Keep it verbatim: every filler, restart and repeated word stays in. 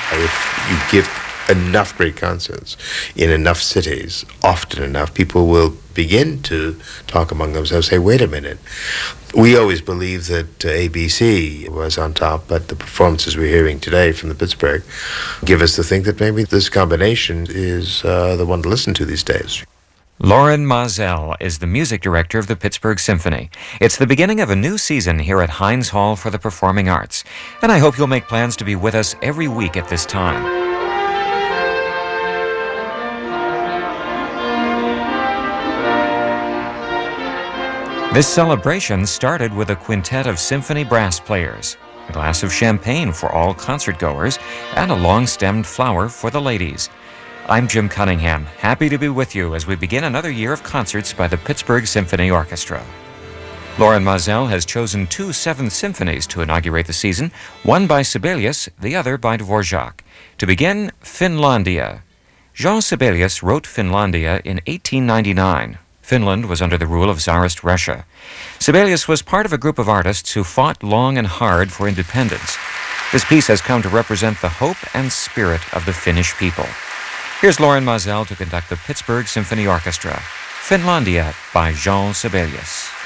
If you give enough great concerts in enough cities, often enough, people will begin to talk among themselves, say, wait a minute. We always believed that uh, A B C was on top, but the performances we're hearing today from the Pittsburgh give us to think that maybe this combination is uh, the one to listen to these days. Lorin Maazel is the music director of the Pittsburgh Symphony. It's the beginning of a new season here at Heinz Hall for the Performing Arts, and I hope you'll make plans to be with us every week at this time. This celebration started with a quintet of symphony brass players, a glass of champagne for all concertgoers, and a long-stemmed flower for the ladies. I'm Jim Cunningham, happy to be with you as we begin another year of concerts by the Pittsburgh Symphony Orchestra. Lorin Maazel has chosen two Seventh Symphonies to inaugurate the season, one by Sibelius, the other by Dvorak. To begin, Finlandia. Jean Sibelius wrote Finlandia in eighteen ninety-nine. Finland was under the rule of Tsarist Russia. Sibelius was part of a group of artists who fought long and hard for independence. This piece has come to represent the hope and spirit of the Finnish people. Here's Lorin Maazel to conduct the Pittsburgh Symphony Orchestra, Finlandia by Jean Sibelius.